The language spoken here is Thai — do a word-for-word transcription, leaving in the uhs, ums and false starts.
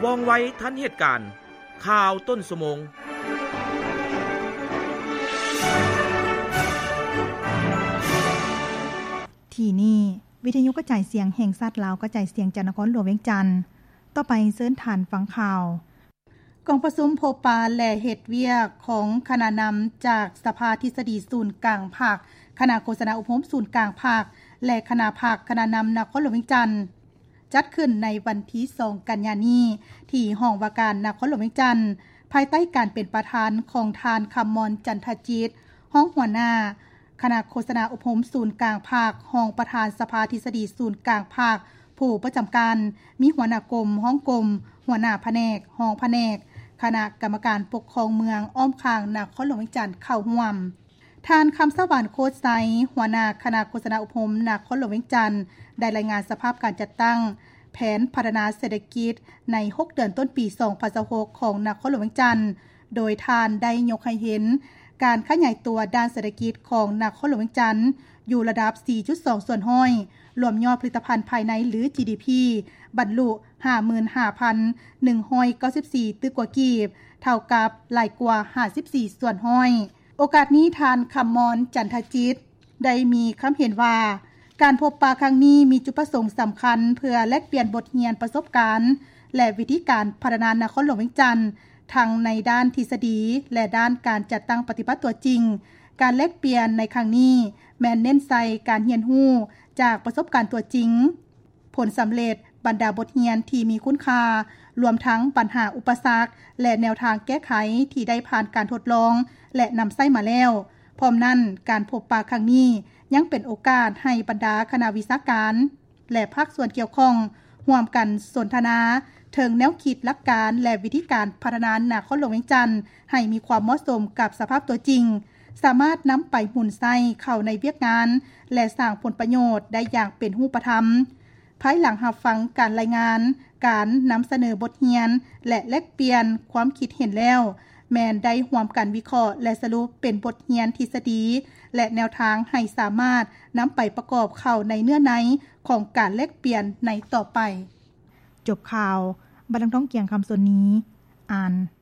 ว่องไวทันเหตุการณ์ข่าวต้นชั่วโมงที่นี่วิทยุกระจายเสียงแห่งชาติลาวกระจายเสียงจากนครหลวงเวียงจันทน์ต่อไปเชิญท่านฟังข่าวกองประชุมพบปะและเฮ็ดเวียกของคณะนำจากสภาทฤษฎีศูนย์กลางภาคคณะโฆษณาอบรมศูนย์กลางภาคและคณะภาคคณะนำนครหลวงเวียงจันทน์จัดขึ้นในวันที่สองกันยายนนี้ที่ห้องว่าการนครหลวงเวียงจันทน์ภายใต้การเป็นประธานของทานคำมรจันทจิตห้องหัวหน้าคณะโฆษณาอบรมศูนย์กลางภาคห้องประธานสภาทฤษฎีศูนย์กลางภาคผู้ประจำการมีหัวหน้ากรมห้องกรมหัวหน้าแผนกห้องแผนกคณะกรรมการปกครองเมืองอ้อมข้างนครหลวงเวียงจันทน์เข้าร่วมท่านคำสวรรค์โคตรไซหัวหน้าคณะโฆษณาอบรมนครหลวงเวียงจันทน์ได้รายงานสภาพการจัดตั้งแผนพัฒนาเศรษฐกิจในหกเดือนต้นปีสองพันสิบหกของนครหลวงเวียงจันทน์โดยท่านได้ยกให้เห็นการขยายตัวด้านเศรษฐกิจของนครหลวงเวียงจันทน์อยู่ระดับ สี่จุดสอง ส่วนห้อยรวมยอดผลิตภัณฑ์ภายในหรือ จี ดี พี บรรลุ ห้าหมื่นห้าพันหนึ่งร้อยเก้าสิบสี่ ตึกกว่ากีบเท่ากับหลายกว่าห้าสิบสี่ส่วนห้อยโอกาสนี้ท่านคำมรจันทจิตได้มีคำเห็นว่าการพบปะครั้งนี้มีจุดประสงค์สำคัญเพื่อแลกเปลี่ยนบทเรียนประสบการณ์และวิธีการพัฒนานครหลวงเวียงจันทน์ทั้งในด้านทฤษฎีและด้านการจัดตั้งปฏิบัติตัวจริงการแลกเปลี่ยนในครั้งนี้แม้นเน้นใส่การเรียนรู้จากประสบการณ์ตัวจริงผลสำเร็จบรรดาบทเรียนที่มีคุณค่ารวมทั้งปัญหาอุปสรรคและแนวทางแก้ไขที่ได้ผ่านการทดลองและนำใช้มาแล้วพร้อมนั้นการพบปะครั้งนี้ยังเป็นโอกาสให้บรรดาคณะวิชาการและภาคส่วนเกี่ยวข้องร่วมกันสนทนาถึงแนวคิดหลักการและวิธีการพัฒนานครหลวงเวียงจันทน์ให้มีความเหมาะสมกับสภาพตัวจริงสามารถนำไปหมุนไส้เข้าในเวียกงานและสร้างผลประโยชน์ได้อย่างเป็นรูปธรรมภายหลังรับฟังการรายงานการนำเสนอบทเรียนและแลกเปลี่ยนความคิดเห็นแล้วแม้นได้ร่วมกันวิเคราะห์และสรุปเป็นบทเรียนทฤษฎีและแนวทางให้สามารถนำไปประกอบเข้าในเนื้อในของการแลกเปลี่ยนในต่อไปจบข่าวบันทึกท้องเกียงคำส่วนนี้อ่าน